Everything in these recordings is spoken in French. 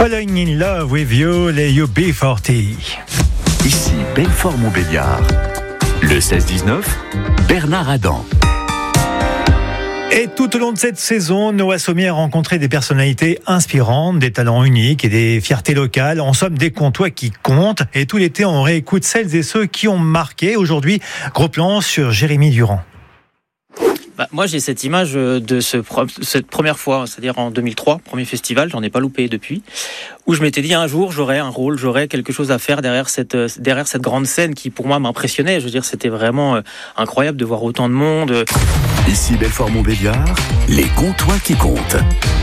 Falling in Love with You, les UB40. Ici Belfort-Montbéliard. Le 16-19, Bernard Adam. Et tout au long de cette saison, Noah Sommier a rencontré des personnalités inspirantes, des talents uniques et des fiertés locales. En somme, des comtois qui comptent. Et tout l'été, on réécoute celles et ceux qui ont marqué. Aujourd'hui, gros plan sur Jérémy Durand. Moi, j'ai cette image de cette première fois, c'est-à-dire en 2003, premier festival, j'en ai pas loupé depuis, où je m'étais dit un jour, j'aurais un rôle, j'aurais quelque chose à faire derrière cette grande scène qui, pour moi, m'impressionnait. Je veux dire, c'était vraiment incroyable de voir autant de monde. Ici Belfort-Montbéliard, les comtois qui comptent.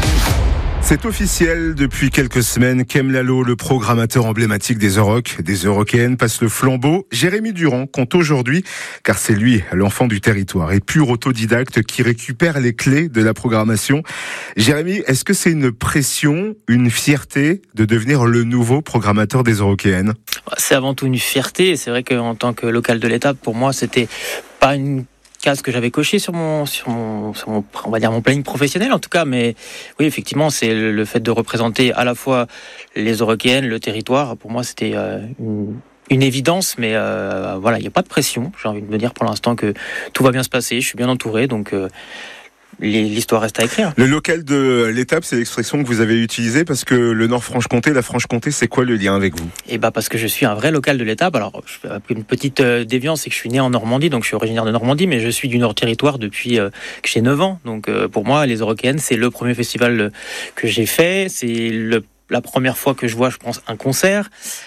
C'est officiel, depuis quelques semaines, Kem Lalo, le programmateur emblématique des Euroc, des Eurockéennes, passe le flambeau. Jérémy Durand compte aujourd'hui, car c'est lui, l'enfant du territoire et pur autodidacte qui récupère les clés de la programmation. Jérémy, est-ce que c'est une pression, une fierté de devenir le nouveau programmateur des Eurockéennes ? C'est avant tout une fierté. C'est vrai qu'en tant que local de l'étape, pour moi, c'était pas une case que j'avais coché sur mon, on va dire mon planning professionnel en tout cas, mais oui, effectivement, c'est le fait de représenter à la fois les Eurockéennes, le territoire. Pour moi, c'était une évidence, mais voilà, il n'y a pas de pression. J'ai envie de me dire pour l'instant que tout va bien se passer. Je suis bien entouré, donc l'histoire reste à écrire. Le local de l'étape, c'est l'expression que vous avez utilisée parce que le Nord-Franche-Comté, la Franche-Comté, c'est quoi le lien avec vous ? Et parce que je suis un vrai local de l'étape. Alors, je fais une petite déviance, c'est que je suis né en Normandie, donc je suis originaire de Normandie, mais je suis du Nord-Territoire depuis que j'ai 9 ans. Donc pour moi, les Eurockéennes, c'est le premier festival que j'ai fait. C'est la première fois que je vois, je pense, un concert,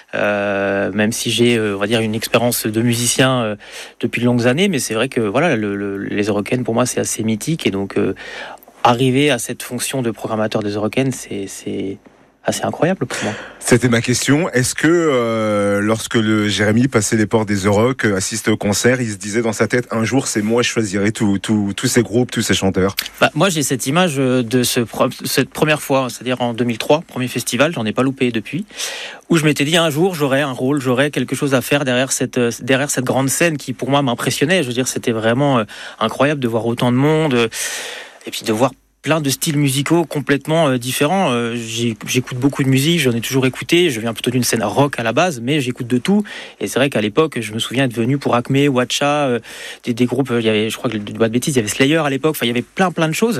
même si j'ai, on va dire, une expérience de musicien depuis de longues années, mais c'est vrai que voilà, les Eurockéennes, pour moi, c'est assez mythique, et donc arriver à cette fonction de programmateur des Eurockéennes, c'est assez incroyable pour moi. C'était ma question. Est-ce que lorsque le Jérémy passait les portes des Euroc, assistait au concert, il se disait dans sa tête, un jour c'est moi, je choisirai tous ces groupes, tous ces chanteurs ? Moi j'ai cette image de cette première fois, c'est-à-dire en 2003, premier festival, j'en ai pas loupé depuis, où je m'étais dit un jour j'aurais un rôle, j'aurais quelque chose à faire derrière cette grande scène qui pour moi m'impressionnait. Je veux dire, c'était vraiment incroyable de voir autant de monde et puis de voir plein de styles musicaux complètement différents. J'écoute beaucoup de musique, j'en ai toujours écouté. Je viens plutôt d'une scène rock à la base, mais j'écoute de tout. Et c'est vrai qu'à l'époque, je me souviens être venu pour Acme, Watcha, des groupes. Il y avait, je crois que pas de bêtises, il y avait Slayer à l'époque. Enfin, il y avait plein de choses.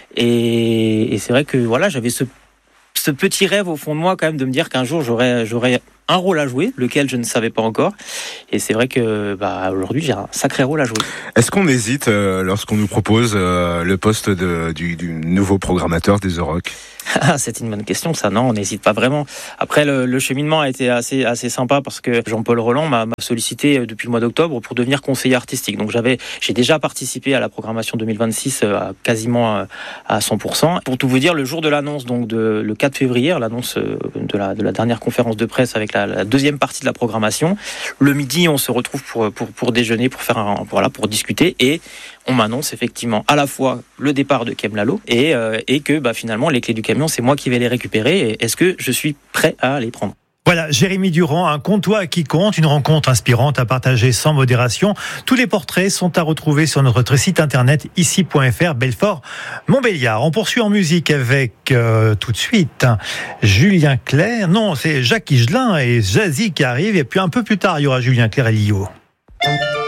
Et c'est vrai que voilà, j'avais ce petit rêve au fond de moi quand même de me dire qu'un jour j'aurais un rôle à jouer, lequel je ne savais pas encore. Et c'est vrai que aujourd'hui, j'ai un sacré rôle à jouer. Est-ce qu'on hésite lorsqu'on nous propose le poste du nouveau programmateur des Euroc ? C'est une bonne question, ça. Non, on n'hésite pas vraiment. Après, le cheminement a été assez sympa parce que Jean-Paul Roland m'a sollicité depuis le mois d'octobre pour devenir conseiller artistique. Donc j'ai déjà participé à la programmation 2026 quasiment à 100%. Pour tout vous dire, le jour de l'annonce, donc le 4 février, l'annonce de la dernière conférence de presse avec la deuxième partie de la programmation, le midi, on se retrouve pour déjeuner, pour discuter, et on m'annonce effectivement à la fois le départ de Kem Lalo et que finalement les clés du camion, c'est moi qui vais les récupérer. Et est-ce que je suis prêt à les prendre ? Voilà, Jérémy Durand, un comtois qui compte, une rencontre inspirante à partager sans modération. Tous les portraits sont à retrouver sur notre site internet ici.fr Belfort-Montbéliard. On poursuit en musique avec tout de suite Julien Clerc. Non, c'est Jacques Higelin et Jazzy qui arrivent. Et puis un peu plus tard, il y aura Julien Clerc et Lio.